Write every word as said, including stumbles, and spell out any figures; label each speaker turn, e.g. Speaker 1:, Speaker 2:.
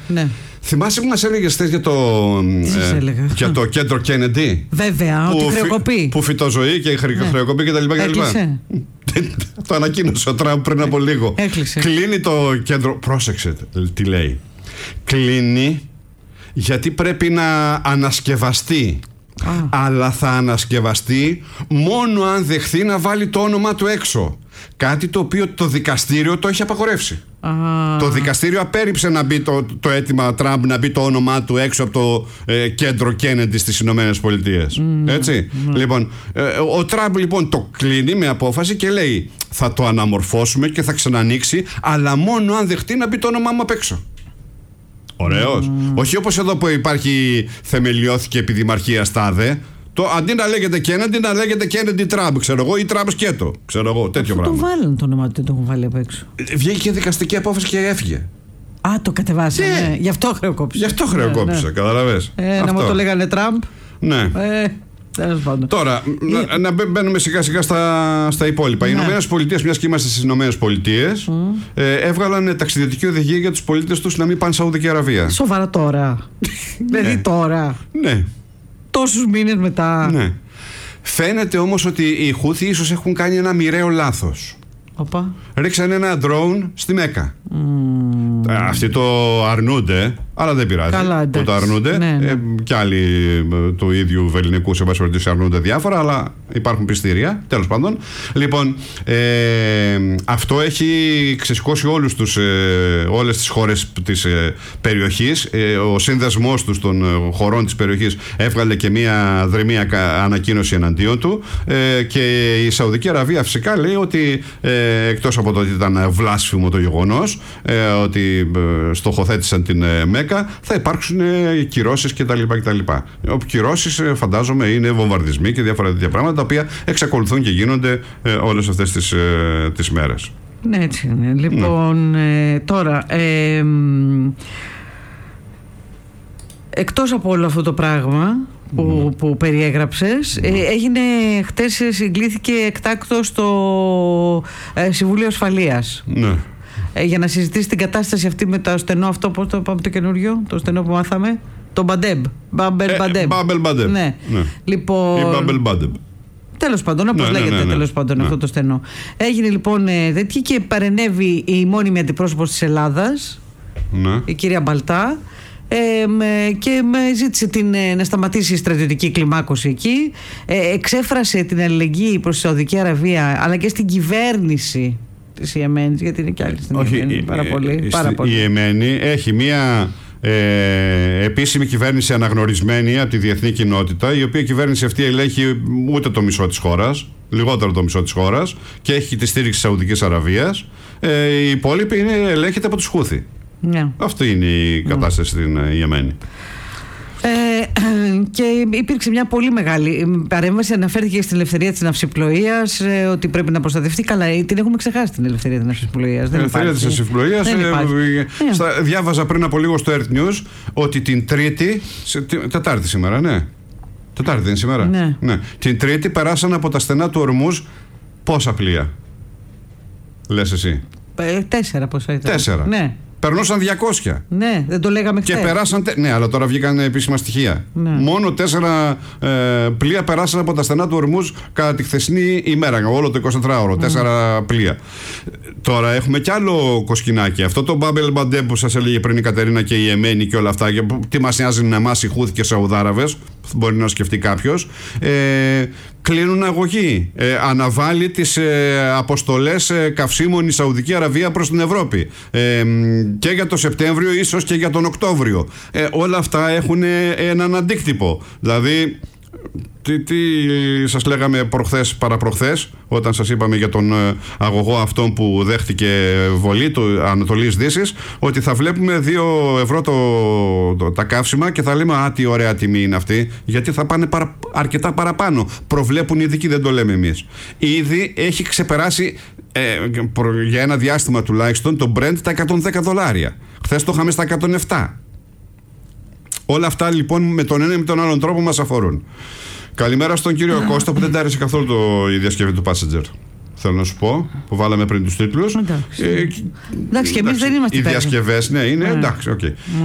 Speaker 1: Ναι.
Speaker 2: Θυμάσαι που μας έλεγες χθες για το,
Speaker 1: ε,
Speaker 2: για το κέντρο Kennedy?
Speaker 1: Βέβαια, ότι χρεοκοπεί.
Speaker 2: Που φυτοζωεί και χρεοκοπεί κτλ.
Speaker 1: Έκλεισε.
Speaker 2: Το ανακοίνωσε ο Τραμπ πριν από λίγο.
Speaker 1: Έκλεισε.
Speaker 2: Κλείνει το κέντρο. Πρόσεξε τι λέει. Κλείνει γιατί πρέπει να ανασκευαστεί. Α. Αλλά θα ανασκευαστεί μόνο αν δεχθεί να βάλει το όνομά του έξω. Κάτι το οποίο το δικαστήριο το έχει απαγορεύσει. Α. Το δικαστήριο απέρριψε να μπει το, το αίτημα Τραμπ να μπει το όνομά του έξω από το ε, κέντρο Kennedy στις Ηνωμένες Πολιτείες. Mm. Έτσι. Mm. Λοιπόν, ε, ο Τραμπ λοιπόν το κλείνει με απόφαση και λέει θα το αναμορφώσουμε και θα ξανανοίξει, αλλά μόνο αν δεχτεί να μπει το όνομά μου απ' έξω. Ωραίος. Mm. Όχι όπως εδώ που υπάρχει, θεμελιώθηκε επί δημαρχίας τάδε. Το, αντί να λέγεται Kennedy, να λέγεται Kennedy Trump, ξέρω εγώ, ή Trump σκέτο. Ξέρω εγώ, τέτοιο
Speaker 1: αυτό
Speaker 2: πράγμα.
Speaker 1: Το βάλουν το όνομα του, δεν το έχουν βάλει απ' έξω.
Speaker 2: Βγήκε δικαστική απόφαση και έφυγε.
Speaker 1: Α, το κατεβάσανε. Ναι. Γι' αυτό χρεοκόπησε.
Speaker 2: Γι' αυτό χρεοκόπησε, ναι, ναι. Καταλαβες.
Speaker 1: Ε, να μου το λέγανε Τραμπ.
Speaker 2: Ναι.
Speaker 1: Ε,
Speaker 2: Τώρα, η... να, να μπαίνουμε σιγά σιγά στα, στα υπόλοιπα. Ναι. Οι Ηνωμένες Πολιτείες, μιας και είμαστε στις Ηνωμένες Πολιτείες, mm. ε, έβγαλαν ταξιδιωτική οδηγία για τους πολίτες τους να μην πάνε Σαουδική Αραβία.
Speaker 1: Σοβαρά τώρα. Δηλαδή
Speaker 2: ναι.
Speaker 1: τώρα.
Speaker 2: Ναι.
Speaker 1: Τόσους μήνες μετά.
Speaker 2: Ναι. Φαίνεται όμως ότι οι Χούθοι ίσως έχουν κάνει ένα μοιραίο λάθος.
Speaker 1: Οπα.
Speaker 2: Ρίξαν ένα drone στη Μέκα.
Speaker 1: Mm.
Speaker 2: Αυτοί το αρνούνται, αλλά δεν πειράζει.
Speaker 1: Καλά,
Speaker 2: που το αρνούνται.
Speaker 1: Ναι, ναι.
Speaker 2: Ε, κι άλλοι του ίδιου βελληνικού σε βάση περιπτώσει αρνούνται διάφορα, αλλά υπάρχουν πιστήρια. Τέλος πάντων. Λοιπόν, ε, αυτό έχει ξεσηκώσει όλους τους, ε, όλες τις χώρες της ε, περιοχής. Ε, ο σύνδεσμός τους των χωρών της περιοχής έβγαλε και μία δρυμία ανακοίνωση εναντίον του. Ε, και η Σαουδική Αραβία φυσικά λέει ότι ε, εκτός από το ότι ήταν βλάσφημο το γεγονός, ε, ότι ε, στοχοθέτησαν την ε, Μέκα, θα υπάρξουν ε, κυρώσεις κτλ. κτλ. Οι κυρώσεις ε, φαντάζομαι είναι βομβαρδισμοί και διάφορα τέτοια πράγματα τα οποία εξακολουθούν και γίνονται ε, όλες αυτές τις, ε, τις μέρες.
Speaker 1: Ναι, έτσι είναι. Λοιπόν, ναι. ε, τώρα ε, εκτός από όλο αυτό το πράγμα που, mm. που περιέγραψες, mm. ε, έγινε χτες, συγκλήθηκε εκτάκτος στο ε, Συμβούλιο Ασφαλείας.
Speaker 2: Ναι.
Speaker 1: Για να συζητήσει την κατάσταση αυτή με το στενό αυτό, πώς το πάμε το καινούριο, το στενό που μάθαμε, το Μπαντέμπ. Μπάμπελ Μπαντέμπ.
Speaker 2: Μπάμπελ Μπαντέμπ.
Speaker 1: Ναι.
Speaker 2: Ναι.
Speaker 1: Λοιπόν,
Speaker 2: ή Μπάμπελ Μπαντέμπ.
Speaker 1: Τέλος πάντων, όπως ναι, λέγεται ναι, ναι, ναι. τέλος πάντων ναι. αυτό το στενό. Έγινε λοιπόν τέτοιο και παρενέβη η μόνιμη αντιπρόσωπος της Ελλάδας,
Speaker 2: ναι.
Speaker 1: η κυρία Μπαλτά, Ε, με, και με ζήτησε την, να σταματήσει η στρατιωτική κλιμάκωση εκεί. Ε, εξέφρασε την αλληλεγγύη προς τη Σαουδική Αραβία αλλά και στην κυβέρνηση της Ιεμένης, γιατί είναι και άλλη στην
Speaker 2: Όχι,
Speaker 1: Ιεμένη, πάρα πολύ,
Speaker 2: η,
Speaker 1: πάρα πολύ.
Speaker 2: Η Ιεμένη έχει μία ε, επίσημη κυβέρνηση αναγνωρισμένη από τη διεθνή κοινότητα, η οποία κυβέρνηση αυτή ελέγχει ούτε το μισό της χώρας, λιγότερο το μισό της χώρας, και έχει τη στήριξη της Σαουδικής Αραβίας. Ε, η υπόλοιπη είναι, ελέγχεται από τους Χούθη. Yeah. Αυτή είναι η κατάσταση yeah. στην Ιεμένη.
Speaker 1: Ε, και υπήρξε μια πολύ μεγάλη παρέμβαση. Αναφέρθηκε στην ελευθερία της ναυσιπλοείας, ε, ότι πρέπει να προστατευτεί. Καλά, την έχουμε ξεχάσει την ελευθερία της ναυσιπλοείας.
Speaker 2: Η ελευθερία της ναυσιπλοείας. Ε, ε, διάβαζα πριν από λίγο στο Earth News ότι την Τρίτη. Σε, Τετάρτη σήμερα, ναι. Τετάρτη δεν είναι σήμερα.
Speaker 1: Ναι.
Speaker 2: Ναι. Την Τρίτη περάσαν από τα στενά του Ορμούζ πόσα πλοία, λες εσύ?
Speaker 1: Ε, τέσσερα πόσα ήταν.
Speaker 2: Τέσσερα.
Speaker 1: Ναι.
Speaker 2: Περνούσαν διακόσια.
Speaker 1: Ναι, δεν το λέγαμε χθες.
Speaker 2: Και περάσαν. Ναι, αλλά τώρα βγήκαν επίσημα στοιχεία. Ναι. Μόνο τέσσερα ε, πλοία περάσαν από τα στενά του Ορμούζ κατά τη χθεσινή ημέρα. Όλο το εικοσιτετράωρο. Mm. Τέσσερα πλοία. Τώρα έχουμε κι άλλο κοσκινάκι. Αυτό το Μπάμπελ Μπαντέμπ που σας έλεγε πριν η Κατερίνα και η Ιεμένη και όλα αυτά. Και τι μας νοιάζουν εμάς οι Χούθοι και οι Σαουδάραβες. Μπορεί να σκεφτεί κάποιος. Ε, κλείνουν αγωγή. Ε, αναβάλει τις ε, αποστολές ε, καυσίμων η Σαουδική Αραβία προς την Ευρώπη. Ε, και για το Σεπτέμβριο, ίσως και για τον Οκτώβριο. Ε, όλα αυτά έχουν έναν αντίκτυπο. Δηλαδή, τι, τι σας λέγαμε προχθές παραπροχθές, όταν σας είπαμε για τον αγωγό αυτόν που δέχτηκε βολή του Ανατολής Δύσης, ότι θα βλέπουμε δύο ευρώ το, το, τα καύσιμα και θα λέμε α, τι ωραία τιμή είναι αυτή, γιατί θα πάνε παρα, αρκετά παραπάνω. Προβλέπουν οι ειδικοί, δεν το λέμε εμείς. Ήδη έχει ξεπεράσει ε, για ένα διάστημα τουλάχιστον το Brent τα εκατόν δέκα δολάρια. Χθες το είχαμε στα εκατόν επτά. Όλα αυτά λοιπόν με τον ένα ή με τον άλλον τρόπο μας αφορούν. Καλημέρα στον κύριο Κώστα που δεν τα άρεσε καθόλου το, η διασκευή του Passenger. Θέλω να σου πω, που βάλαμε πριν τους τίτλους.
Speaker 1: Εντάξει, ε, εντάξει και εμείς δεν είμαστε
Speaker 2: οι διασκευές, ναι, είναι εντάξει, οκ. Okay.